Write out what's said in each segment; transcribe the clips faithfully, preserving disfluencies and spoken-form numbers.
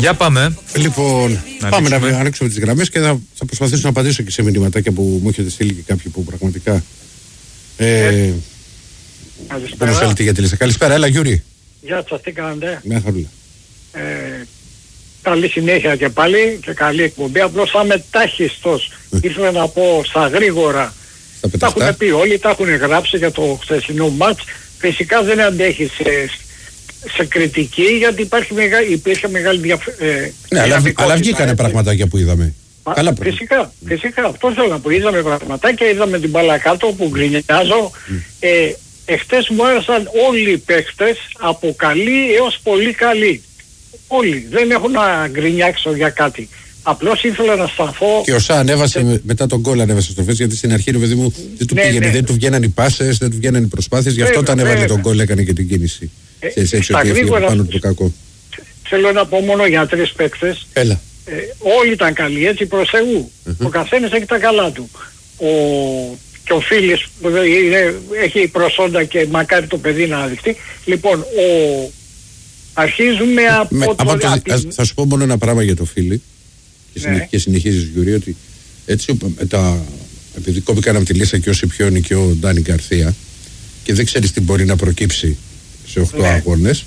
Για πάμε. Λοιπόν, να πάμε ανοίξουμε. να ανοίξουμε τις γραμμές και θα, θα προσπαθήσω να απαντήσω και σε μηνυματάκια που μου έχετε στείλει και κάποιοι που πραγματικά. Ε, Καλησπέρα. Πώς θέλετε για τη λίστα. Καλησπέρα, έλα Γιούρι. Γεια σας, τι κάνετε. Μια χαρούλα. Ε, καλή συνέχεια και πάλι και καλή εκπομπή. Απλώς θα είμαι τάχιστος. Ήθελα να πω στα γρήγορα. Στα Τα πεταχτά. έχουν πει όλοι, τα έχουν γράψει για το χθεσινό μάτς. Φυσικά δεν αντέχει σε, σε κριτική γιατί υπάρχει μεγα, υπήρχε μεγάλη διαφορά. Ναι, αλλά, αλλά βγήκανε πραγματάκια που είδαμε. Μα, Καλά φυσικά, φυσικά. Αυτό θέλω να πω. Είδαμε πραγματάκια, είδαμε την μπάλα κάτω που γκρινιάζω. Mm. Ε, εχθές μου άρεσαν όλοι οι παίχτες από καλή έως πολύ καλή. Όλοι. Δεν έχω να γκρινιάξω για κάτι. Απλώς ήθελα να σταθώ... Και ο Σα ανέβασε σε... μετά τον γκολ, ανέβασε στο φες, γιατί στην αρχή ρε παιδί μου δεν του ναι, πήγαινε, ναι. δεν του βγαίναν οι πάσες, δεν του βγαίναν οι προσπάθειες, γι' αυτό όταν έβαλε τον γκολ έκανε και την κίνηση. Ε, σε έτσι ότι έφυγε πάνω του το κακό. Θέλω να πω μόνο για τρεις παίκτες. Έλα. Ε, όλοι ήταν καλοί, έτσι προς Θεού. Mm-hmm. Ο καθένας έχει τα καλά του. Ο... Και ο Φίλης που είναι, έχει προσόντα και μακάρι το παιδί να δειχτεί. Λοιπόν, ο... αρχίζουμε από, με, το... από το... από... Ας, θα σου πω μόνο ένα πράγμα για το Φίλη και, συνεχ... ναι. και συνεχίζεις Γιουρί, ότι έτσι τα... επειδή κόπηκαν από τη λίστα και ο Σιπιώνη και ο Ντάνι Γκαρθία και δεν ξέρεις τι μπορεί να προκύψει σε οκτώ ναι. αγώνες,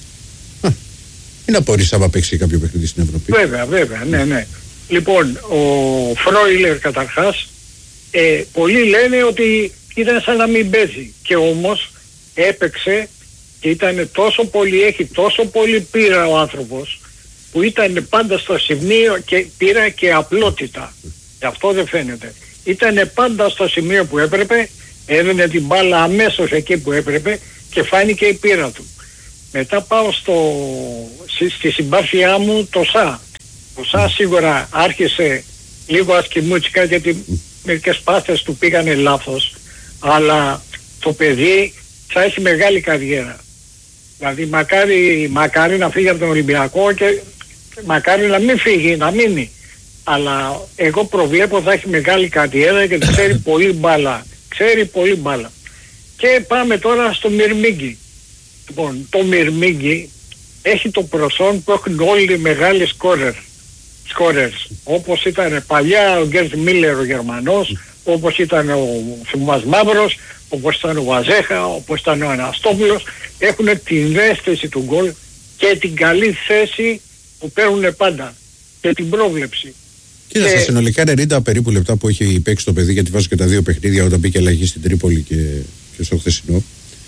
μην απορείς άμα παίξει κάποιο παιχνίδι στην Ευρώπη. Βέβαια, βέβαια, ναι, ναι. Λοιπόν, ο Φρόιλερ καταρχάς, ε, πολλοί λένε ότι ήταν σαν να μην παίζει και όμως έπαιξε και ήταν τόσο πολύ, έχει τόσο πολύ πείρα ο άνθρωπος που ήταν πάντα στο σημείο και πείρα και απλότητα. Γι' αυτό δεν φαίνεται. Ήταν πάντα στο σημείο που έπρεπε, έδινε την μπάλα αμέσως εκεί που έπρεπε και φάνηκε η πείρα του. Μετά πάω στο, στη συμπάθειά μου το Σα. Το Σα σίγουρα άρχισε λίγο ασκημούτσικα γιατί μερικές πάστες του πήγανε λάθος, αλλά το παιδί θα έχει μεγάλη καριέρα. Δηλαδή μακάρι, μακάρι να φύγει από τον Ολυμπιακό και μακάρι να μην φύγει, να μείνει. Αλλά εγώ προβλέπω θα έχει μεγάλη καριέρα και ξέρει πολύ μπάλα. Ξέρει πολύ μπάλα. Και πάμε τώρα στο Μυρμίγκι. Λοιπόν, το Μυρμίγκι έχει το προσόν που έχουν όλοι οι μεγάλοι σκόρερ. Σκόρερς. Όπως ήταν παλιά ο Γκέρτ Μίλλερ ο Γερμανός, όπως ήταν ο Θωμάς Μαύρος, όπως ήταν ο Βαζέχα, όπως ήταν ο Αναστόπουλος, έχουν την αίσθηση του γκολ και την καλή θέση που παίρνουν πάντα και την πρόβλεψη. Κοίτα, στα συνολικά ενενήντα περίπου λεπτά που έχει παίξει το παιδί, γιατί βάζω και τα δύο παιχνίδια όταν μπήκε αλλαγή στην Τρίπολη και, και στο χθεσινό,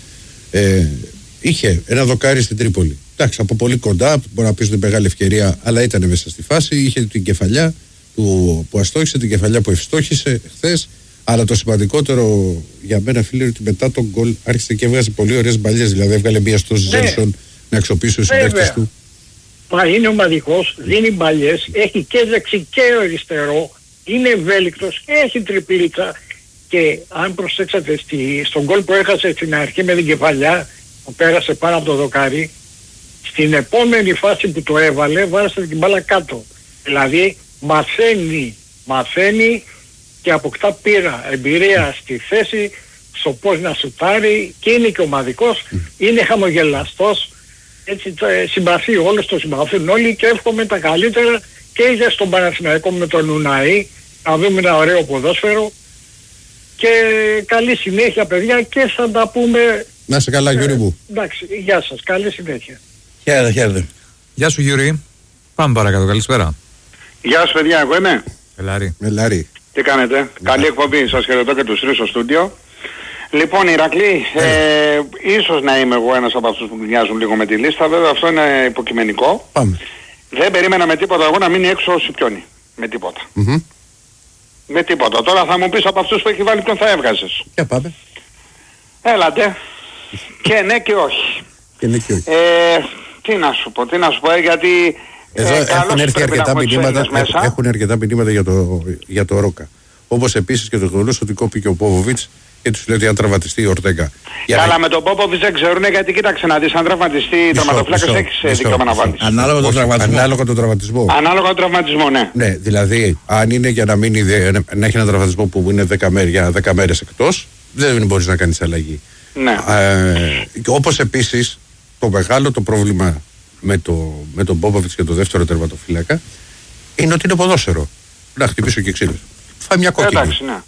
ε, είχε ένα δοκάρι στην Τρίπολη. Εντάξει, από πολύ κοντά, μπορεί να πεις ότι μεγάλη ευκαιρία, αλλά ήταν μέσα στη φάση. Είχε την κεφαλιά του, που αστόχησε, την κεφαλιά που ευστόχησε χθες. Αλλά το σημαντικότερο για μένα, φίλε, ότι μετά τον γκολ άρχισε και έβγαζε πολύ ωραίες μπαλιές. Δηλαδή, έβγαλε μία στο Ζέλσον να αξιοποιήσει ο συμπαίκτης του. Μα είναι ομαδικός, δίνει μπαλιές, έχει και δεξί και αριστερό, είναι ευέλικτος, έχει τριπλίτσα. Και αν προσέξατε στη, στον γκολ που έχασε στην αρχή με την κεφαλιά, που πέρασε πάνω από το δοκάρι, στην επόμενη φάση που το έβαλε, βάρασε την μπάλα κάτω. Δηλαδή μαθαίνει, μαθαίνει και αποκτά πείρα, εμπειρία στη θέση, στο πώς να σουτάρει και είναι και ομαδικός, είναι χαμογελαστός, έτσι ε, συμπαθεί όλους, το συμπαθούν όλοι και εύχομαι τα καλύτερα και για στον Παναθηναϊκό με τον Ουναή, να δούμε ένα ωραίο ποδόσφαιρο και καλή συνέχεια παιδιά και θα τα πούμε. Να είσαι καλά, Γιώργη μου. Εντάξει, γεια σας, καλή συνέχεια. Χαίρετε, χαίρετε. Γεια σου Γιώργη. Πάμε παρακάτω, καλησπέρα. Γεια σου παιδιά, εγώ είμαι. Ελάρη. Ελάρη. Τι κάνετε, yeah. Καλή εκπομπή, σας χαιρετώ και τους τρεις στο στούντιο. Λοιπόν Ηρακλή, yeah. ε, ίσως να είμαι εγώ ένας από αυτούς που μοιάζουν λίγο με τη λίστα, βέβαια αυτό είναι υποκειμενικό. Πάμε. Δεν περίμενα με τίποτα εγώ να μείνει έξω ο Σιπιώνη. Με τίποτα. Mm-hmm. Με τίποτα. Τώρα θα μου πεις από αυτούς που έχει βάλει ποιον θα έβγαζες. Για πάμε. Έλατε. Και ναι και όχι. Και ναι και όχι. Ε, τι να σου πω, τι να σου πω, γιατί... Εδώ ε, έχουν, έρθει αρκετά μηνύματα, έχουν αρκετά μηνύματα για το, για το Ρόκα. Όπως επίσης και το γεγονός ότι κόπηκε ο Πόποβιτς και τους λέει ότι αν τραυματιστεί ο Ορτέγκα. Καλά, να... με τον Πόποβιτς δεν ξέρουν γιατί κοίταξε να δεις, αν τραυματιστεί η τερματοφύλακας έχεις δικαίωμα να βάλεις. Ανάλογα τον τραυματισμό. Ανάλογα τον τραυματισμό. Ανάλογα τον τραυματισμό, ναι. Ναι, δηλαδή αν είναι για να, μείνει, να έχει έναν τραυματισμό που είναι δέκα μέρες, για δέκα μέρες εκτός, δεν μπορείς να κάνεις αλλαγή. Ναι. Ε, όπως επίσης το μεγάλο το πρόβλημα με, το, με τον Μπόμποβιτς και το δεύτερο τερματοφύλακα είναι ότι είναι ποδόσφαιρο. Να χτυπήσω και ξύλος. Φάει μια κόκκινη. Εντάξει, ναι.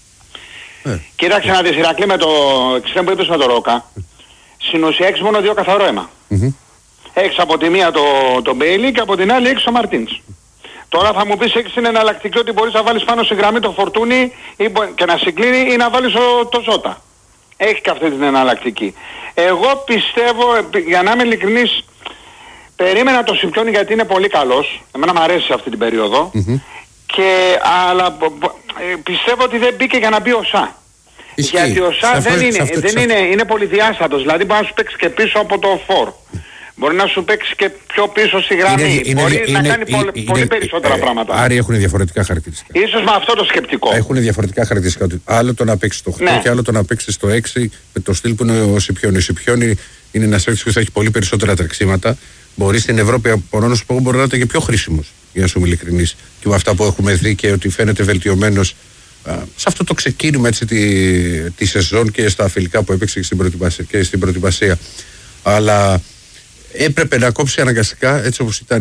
Ε. Κοίταξε να δεις, Ηρακλή, με το εξτρέμ που είπες με το Ρόκα, στην ουσία έχεις μόνο δύο καθαρό αίμα. Mm-hmm. Έχεις από τη μία το, το Μπέιλι και από την άλλη έχεις το Μαρτίνς. Τώρα θα μου πεις έχεις την εναλλακτική ότι μπορείς να βάλεις πάνω στη γραμμή το Φορτούνι ή, και να συγκλίνει ή να βάλεις το, το Ζώτα. Έχει και αυτή την εναλλακτική. Εγώ πιστεύω, για να είμαι ειλικρινής, περίμενα το Σιμπιόνι γιατί είναι πολύ καλός. Εμένα μου αρέσει αυτή την περίοδο. Mm-hmm. Και, αλλά πιστεύω ότι δεν μπήκε για να μπει ο Σα. Ισχύει. Γιατί ο Σα δεν, είναι, αυτό, δεν είναι, είναι πολυδιάστατος. Δηλαδή μπορεί να σου παίξει και πίσω από το φορ. Μπορεί να σου παίξει και πιο πίσω στη γραμμή. Είναι, μπορεί είναι, να είναι, κάνει είναι, πολύ, είναι, πολύ περισσότερα ε, πράγματα. Άρη έχουν διαφορετικά χαρακτηριστικά. Ίσως με αυτό το σκεπτικό. Έχουν διαφορετικά χαρακτηριστικά. Άλλο το να παίξει το οκτώ ναι. και άλλο το να παίξει το έξι με το στυλ που είναι ο Σιπιόνι. Ο Σιπιόνι είναι ένας παίκτης που θα έχει πολύ περισσότερα τρεξίματα. Μπορεί στην Ευρώπη από να σου πω μπορεί να είναι και πιο χρήσιμος. Για να σου είμαι ειλικρινής. Και με αυτά που έχουμε δει και ότι φαίνεται βελτιωμένος σε αυτό το ξεκίνημα έτσι, τη, τη σεζόν και στα φιλικά που έπαιξε και στην προετοιμασία. Και στην προετοιμασία. Αλλά έπρεπε να κόψει αναγκαστικά, έτσι όπως ήταν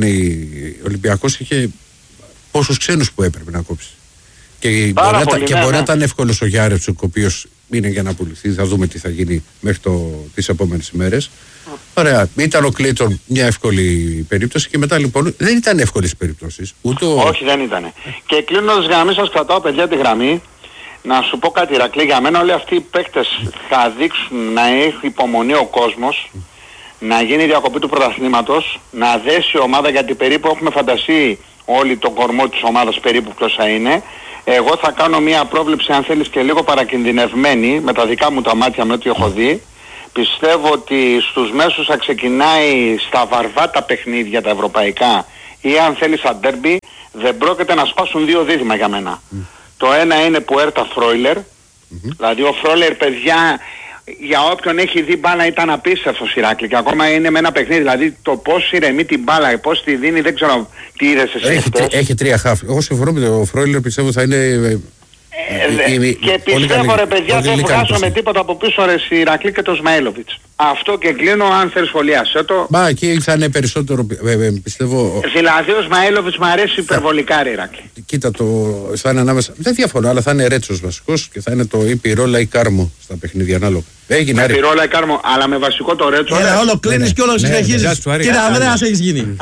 ο Ολυμπιακός, είχε πόσους ξένους που έπρεπε να κόψει. Και μπορεί, πολύ, να, και ναι, μπορεί ναι. να ήταν εύκολος ο Γιάρετσουκ, ο οποίος είναι για να πουληθεί. Θα δούμε τι θα γίνει μέχρι το, τις επόμενες ημέρες. Mm. Ωραία. Ήταν ο Κλέιτον μια εύκολη περίπτωση και μετά λοιπόν δεν ήταν εύκολες περιπτώσεις. Ούτε ο... Όχι, δεν ήταν. Και κλείνοντας για να μην σας κρατάω παιδιά τη γραμμή, να σου πω κάτι Ηρακλή, για μένα όλοι αυτοί οι παίκτες θα δείξουν να έχει υπομονή ο κόσμος. Mm. Να γίνει διακοπή του πρωταθλήματος, να δέσει η ομάδα γιατί περίπου έχουμε φανταστεί όλοι τον κορμό της ομάδας περίπου ποιος θα είναι. Εγώ θα κάνω μια πρόβλεψη αν θέλεις και λίγο παρακινδυνευμένη με τα δικά μου τα μάτια με ό,τι έχω δει. Πιστεύω ότι στους μέσους θα ξεκινάει στα βαρβάτα παιχνίδια τα ευρωπαϊκά ή αν θέλεις στα ντέρμπι δεν πρόκειται να σπάσουν δύο δίδυμα για μένα. Mm. Το ένα είναι Πουέρτα Φρόιλερ, mm-hmm. δηλαδή ο Φρόιλερ παιδιά... Για όποιον έχει δει μπάλα ήταν απίστευτος Ηράκλη και ακόμα είναι με ένα παιχνίδι. Δηλαδή το πώς ηρεμεί την μπάλα, πώς τη δίνει, δεν ξέρω τι είδες εσύ. Έχει, έχει τρία χάφ. Εγώ συμφωνώ με τον Φρόιλερ, πιστεύω θα είναι. Ε, ε, ε, και πιστεύω ρε παιδιά δεν βγάζω με τίποτα από πίσω ρε Ηρακλή και τον Σμαήλοβιτς. Αυτό και κλείνω αν θέλεις σχολιάσαι το. Μα εκεί θα είναι περισσότερο πιστεύω. Δηλαδή ο Σμαήλοβιτς μου αρέσει υπερβολικά ρε Ηρακλή. Κοίτα το θα είναι ανάμεσα. Δεν διαφωνώ αλλά θα είναι Ρέτσος βασικός και θα είναι το ή Πιρόλα ή Κάρμο στα παιχνίδια ανάλογα. Έγινε με Πιρόλα ή Κάρμο αλλά με βασικό το Ρέτσο. Έλα όλο κλείνεις και όλο συνεχίζεις. Κύριε Ανδρέας έχεις γίνει.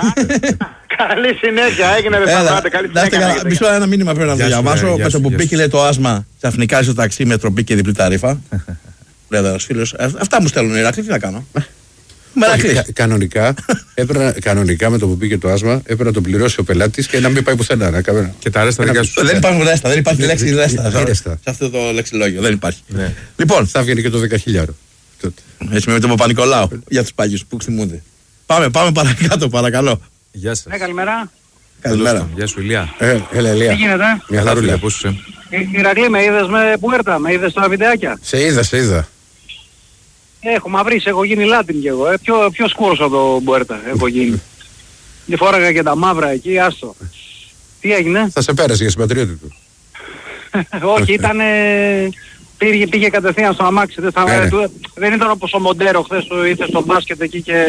Καλή συνέχεια, έγινε ρε Σταυράτε, καλή συνέχεια. Μισό ένα μήνυμα πρέπει να το διαβάσω. Με το που μπήκε λέει το άσμα, ξαφνικά στο ταξί με τροπή και διπλή ταρήφα. Λέει ένας φίλος, αυτά μου στέλνουν οι Ηρακλή, τι να κάνω. Κανονικά, κανονικά με το που πήγε το άσμα έπρεπε να το πληρώσει ο πελάτης και να μην πάει πουθενά. Και τα ρέστα δικά σου. Δεν υπάρχουν ρέστα, δεν υπάρχει λέξη ρέστα σε αυτό το λεξιλόγιο. Δεν υπάρχει. Λοιπόν, θα βγαίνει και το δεκαχίλιαρο. Έτσι με τον Παπα-Νικολάου για τους παλιούς που θυμούνται. Πάμε, πάμε παρακάτω, παρακαλώ. Γεια σας. Ναι, καλημέρα. Καλημέρα. Γεια σου, Ηλία. Ε, έλα, Ηλία. Τι γίνεται? Μια χαρούλα. Πώς είσαι? Ηρακλή, με είδες με Πουέρτα, με είδες στα βιντεάκια. Σε είδα, σε είδα. Έχω μαυρίσει, έχω γίνει Λάτιν κι εγώ. Ε, πιο, πιο σκούρος από το Πουέρτα έχω γίνει. Τη φόραγα και τα μαύρα εκεί, άστο. Τι έγινε? Θα σε πέρασε για συμπατριώτη του. Όχι, ήταν... Πήγε, πήγε κατευθείαν στο αμάξι. Δεν, θα, του, δεν ήταν όπως ο Μοντέρο χθες που ήρθε στο μπάσκετ εκεί και...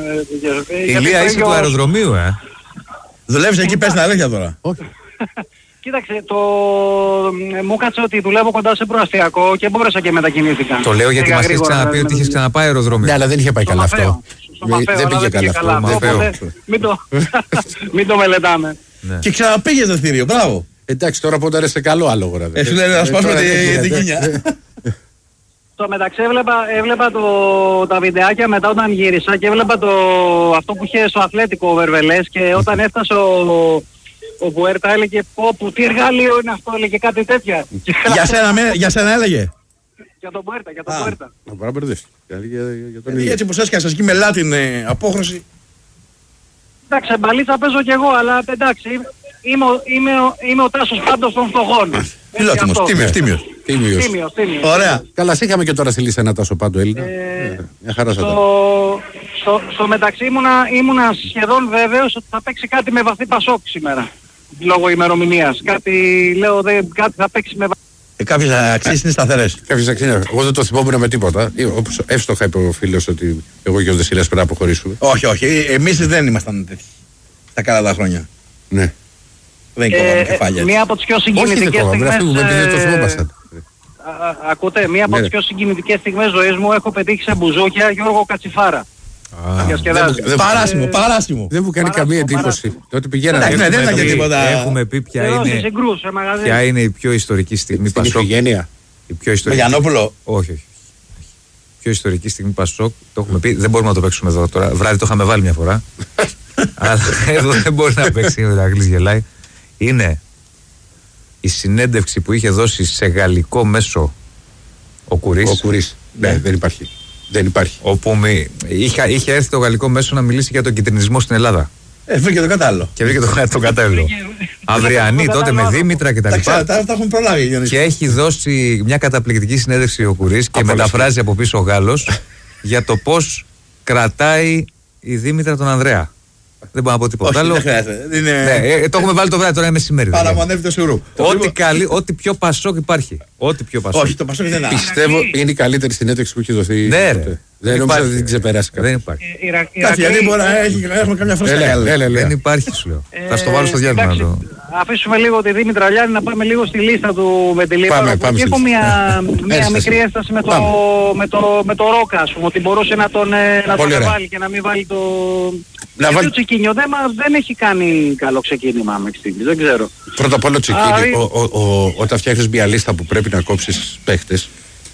Ηλία, είσαι του αεροδρομίου, ε. Δουλεύεις εκεί, πες την αλήθεια τώρα. Κοίταξε, το... μου κάτσε ότι δουλεύω κοντά σε προαστιακό και μπόρεσα και μετακινήθηκα. Το λέω γιατί μας έχεις ξαναπεί ότι είχες ξαναπάει αεροδρόμιο. Ναι, αλλά δεν είχε πάει καλά αυτό. Δεν πήγε καλά αυτό. Μην το μελετάμε. Και ξαναπήγες το θηρίο, μπράβο. Εντάξει, τώρα πότε έρεσε καλό άλογο. Εσύ λέει να σπάσουμε την κίνια. Στο μεταξύ έβλεπα, έβλεπα το, τα βιντεάκια μετά όταν γύρισα και έβλεπα το, αυτό που είχε στο Αθλέτικο ο Βερβελές και όταν έφτασε ο, ο Πουέρτα έλεγε πω που τι εργαλείο είναι αυτό, έλεγε κάτι τέτοια. Για σένα, για σένα έλεγε. Για τον Πουέρτα, για τον Πουέρτα. Να μπορεί να μπερδεύσει. Έτσι πως έσκασες εκεί με Λάτιν απόχρωση. Εντάξει, μπαλίτσα παίζω κι εγώ, αλλά εντάξει. Είμαι ο, είμαι, ο, είμαι ο Τάσος πάντως των φτωχών. Φιλότιμος, τίμιος, τίμιος. Τίμιος, τίμιος. Ωραία. Καλά, σε είχαμε και τώρα στη λίστα ένα Τάσο Πάντο Έλληνα. Ε, μια χαρά σαν στο, στο, στο μεταξύ ήμουνα, ήμουνα σχεδόν βέβαιος ότι θα παίξει κάτι με βαθύ Πασόκ σήμερα. Λόγω ημερομηνίας. Κάτι, λέω, δε, κάτι θα παίξει με βαθύ. Ε, κάποιες αξίες είναι σταθερές. Κάποιες αξίες. Εγώ δεν το θυμόμουν με τίποτα. Όπως εύστοχα είπε ο φίλος ότι εγώ και ο Δεσίλας πρέπει να αποχωρήσουμε. Όχι, όχι. Εμείς δεν ήμασταν τέτοιοι. Στα καλά τα χρόνια. Ναι. Δεν κόβαμε κεφάλια. Μία από τις πιο συγκινητικές στιγμές. Δεν το θυμόμασταν. Ακούτε, μία από τις πιο συγκινητικές στιγμές ζωής μου έχω πετύχει σε μπουζούκια Γιώργο Κατσιφάρα. Παράσιμο, παράσιμο. Δεν μου κάνει καμία εντύπωση. Τότε πηγαίναμε. Έχουμε πει ποια είναι η πιο ιστορική στιγμή Πασόκ. Η πιο ιστορική. Γιαννόπουλο. Όχι, όχι. Η πιο ιστορική στιγμή Πασόκ. Το έχουμε πει. Δεν μπορούμε να το παίξουμε εδώ τώρα. Βράδυ το είχαμε βάλει μια φορά. Αλλά εδώ δεν μπορεί να παίξει. Ο Ηρακλής γελάει. Είναι η συνέντευξη που είχε δώσει σε γαλλικό μέσο ο Κουρίς. Ο Κουρίς. Ναι, δεν υπάρχει. Δεν υπάρχει. Όπου μη, είχε, είχε έρθει το γαλλικό μέσο να μιλήσει για τον κυτρινισμό στην Ελλάδα. Ε, βρήκε το κατάλληλο. Και βρήκε το, το κατάλληλο. Αυριανή τότε με Δήμητρα και τα λοιπά. Τα, τα έχουν προλάβει. Και έχει δώσει μια καταπληκτική συνέντευξη ο Κουρίς και μεταφράζει από πίσω ο Γάλλος για το πώς κρατάει η Δήμητρα τον Ανδρέα. Δεν μπορώ να πω τίποτα άλλο. Είναι... Ναι, ε, το έχουμε βάλει το βράδυ, τώρα είναι μεσημέρι. Παραμονεύει το σουρού. Ό,τι, καλή, ό,τι πιο Πασόκ υπάρχει. Ό,τι πιο Πασόκ. Όχι, το Πασόκ δεν είναι. Πιστεύω είναι η καλύτερη συνέντευξη που έχει δοθεί. Ναι, ρε. Δεν νομίζω ότι την ξεπεράσει δεν υπάρχει. Κάτι γιατί μπορεί να έχουμε καμιά φρέσκα. Δεν υπάρχει, σου λέω. Θα στο βάλω στο διάλειμμα. Αφήσουμε λίγο τη Δήμητρα Λιάννη να πάμε λίγο στη λίστα του με τη Λίβαρο. Και έχω μια μικρή ένσταση με το Ρόκα, ας πούμε, ότι μπορούσε να τον βάλει και να μην βάλει το... Γιατί βάλ... το Τσικίνιο δεν, δεν έχει κάνει καλό ξεκίνημα μέχρι στιγμής, δεν ξέρω. Πρώτα απ' όλο Τσικίνιο, όταν φτιάχνεις μια λίστα που πρέπει να κόψεις παίχτες,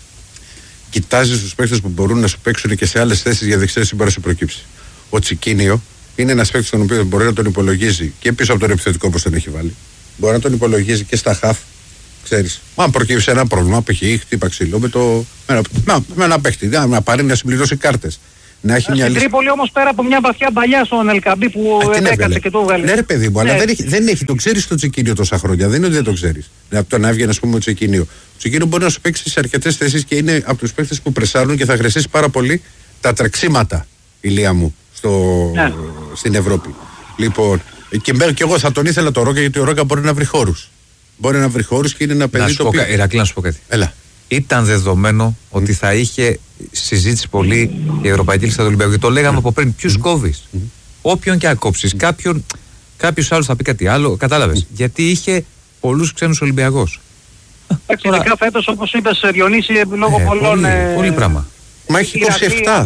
κοιτάζεις τους παίχτες που μπορούν να σου παίξουν και σε άλλες θέσεις για δεξιές ή μπορεί να σου προκύψει. Ο Τσικίνιο είναι ένας παίχτης τον οποίο μπορεί να τον υπολογίζει και πίσω από τον επιθετικό όπως τον έχει βάλει. Μπορεί να τον υπολογίζει και στα χαφ, ξέρεις. Αν προκύψει ένα πρόβλημα, π.χ. χτύπα ξύλο με, το, με, ένα, με ένα παίχτη, να, να πάρει να συμπληρώσει κάρτες. Να έχει μια στην Τρίπολη όμως πέρα από μια βαθιά παλιά στον Ελκαμπή που έκατσε και το έβγαλε. Ναι ρε παιδί μου, ναι. Αλλά δεν έχει, δεν έχει, το ξέρεις το Τσικίνιο τόσα χρόνια, δεν είναι ότι δεν το ξέρεις. Από το να έβγαινε ας πούμε ο Τσικίνιο. Ο Τσικίνιο μπορεί να σου παίξει σε αρκετές θέσεις και είναι από τους παίκτες που πρεσάρουν και θα χρησίσει πάρα πολύ τα τρεξίματα, ηλία μου, στο, ναι. στην Ευρώπη. Λοιπόν, και, και εγώ θα τον ήθελα το Ρόκα γιατί ο Ρόκα μπορεί να βρει χώρους. Μπορεί να βρει χώρους και είναι ένα παιδί το οποίο... Ηρακλή, να σου πω κάτι. Έλα. Ήταν δεδομένο mm. ότι θα είχε συζήτηση πολύ η Ευρωπαϊκή Λίστα του Ολυμπιακού. Και το λέγαμε mm. από πριν. Ποιους mm. κόβεις. Mm. Όποιον και αν κόψεις. Mm. Κάποιον, κάποιος άλλος θα πει κάτι άλλο. Κατάλαβες. Mm. Γιατί είχε πολλούς ξένους Ολυμπιακούς. Εντάξει, ειδικά φέτος όπως είπες Διονύση λόγω ε, πολλών... Πολύ, ε, πολύ πράγμα. Μα έχει είκοσι επτά.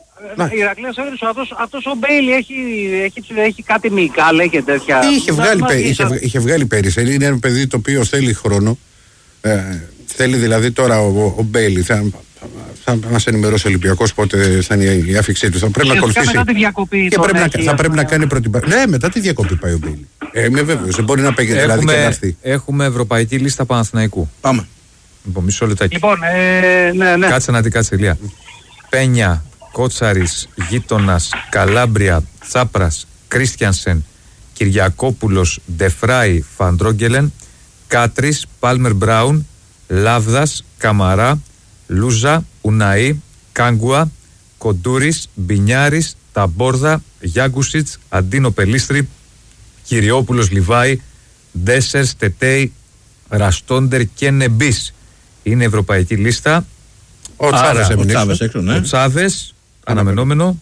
Η Ηρακλής αυτός, αυτός ο Μπέιλι έχει, έχει, έχει κάτι μυϊκά λέει και τέτοια. Είχε βγάλει, πέ, είχε, είχε βγάλει πέρυσι. Είναι ένα παιδί το οποίο θέλει χρόνο. Ε, θέλει δηλαδή τώρα ο, ο Μπέιλι. Θα, θα, θα μας ενημερώσει ο Ολυμπιακός πότε θα είναι η άφηξή του. Θα πρέπει και να ακολουθήσει. Μετά τη διακοπή και πρέπει να, θα πρέπει να κάνει προετοιμασία. Ναι, μετά τη διακοπή πάει ο Μπέιλι. Ε, είμαι βέβαιος. Δεν μπορεί να παίξει δηλαδή και να έρθει. Έχουμε Ευρωπαϊκή Λίστα Παναθηναϊκού. Πάμε. Λοιπόν, μισό λεπτάκι. Λοιπόν, ε, ναι, ναι. Κάτσε να την κάτσε ηλία. Πένια. Κότσαρης, Γείτονας, Καλάμπρια, Τσάπρας, Κρίστιανσεν, Κυριακόπουλος, Ντεφράι, Φαντρόγγελεν, Κάτρης, Πάλμερ Μπράουν, Λάβδας, Καμαρά, Λούζα, Ουναή, Κάγκουα, Κοντούρης, Μπινιάρης, Ταμπόρδα, Γιάγκουσιτς, Αντίνο Πελίστρη, Κυριόπουλος Λιβάη, Ντέσερ, Στετέι, Ραστόντερ και Νεμπής. Είναι ευρωπαϊκή λίστα. Ο Τσάβες έμεινε έξω. Ο Τσάβες, αναμενόμενο,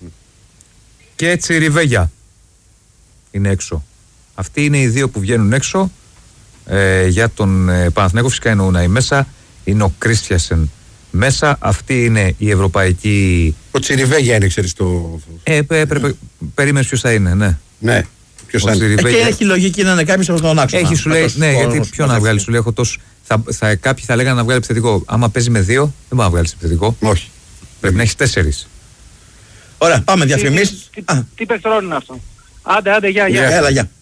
και Τσιριβέγια είναι έξω. Αυτοί είναι οι δύο που βγαίνουν έξω. Ε, για τον ε, Παναθηναϊκό φυσικά είναι ο Ουναή μέσα, είναι ο Κρίστιασεν μέσα. Αυτή είναι η ευρωπαϊκή. Ο Τσιριβέγια είναι, ξέρεις το. Ε, πε, πε, πε, περίμενες ποιος θα είναι, ναι. Ναι. Ποιος θα είναι. Και έχει λογική να είναι κάποιος από τον άξονα. Έχει, σου λέει, ναι, γιατί ποιο να βγάλει, σου λέει, έχω τόσο. Θα, θα, κάποιοι θα λέγανε να βγάλει επιθετικό. Άμα παίζει με δύο, δεν μπορεί να βγάλει επιθετικό. Όχι. Πρέπει να έχει τέσσερις. Ωραία, πάμε διαφημίσεις. Τι, τι, τι παιχτρόν είναι αυτό. Άντε, άντε, γεια, γεια. Έλα, γεια.